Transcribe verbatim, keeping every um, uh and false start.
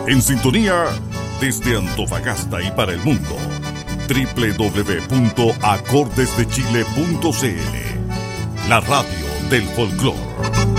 En sintonía desde Antofagasta y para el mundo. doble u doble u doble u punto acordes de chile punto c l. La radio del folclore.